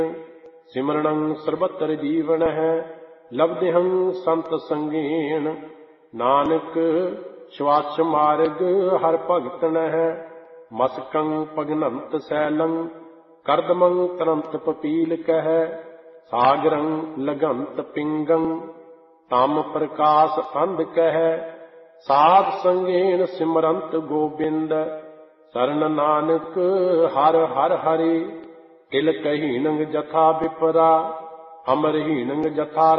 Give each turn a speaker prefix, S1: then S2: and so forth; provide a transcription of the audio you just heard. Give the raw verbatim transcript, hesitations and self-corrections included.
S1: ਸਿਮਰਣੰ ਸਰਬਤਰ ਜੀਵਨ ਹੈ ਲਬਦਿਹੰ ਸੰਤ ਸੰਗੀਣ। ਨਾਨਕ ਸ਼ਵਾਸ ਮਾਰਗ ਹਰ ਭਗਤਨ ਹੈ ਮਸਕੰ ਭਗਨੰਤ ਸੈਲੰ ਕਰਦਮੰ ਤਰੰਤ ਪਪੀਲ ਕਹਿ। ਸਾਗਰੰ ਲਗੰਤ ਪਿੰਗੰ ਤਮ ਪ੍ਰਕਾਸ਼ ਅੰਧ ਕਹਿ। ਸਾਧ ਸੰਗੀਣ ਸਿਮਰੰਤ ਗੋਬਿੰਦ ਸਰਨ ਨਾਨਕ ਹਰ ਹਰ ਹਰਿ। ਤਿਲ ਕਹੀਣੰ ਜਥਾ ਵਿਪਰਾ ਅਮਰਹੀਣੰ ਜਥਾ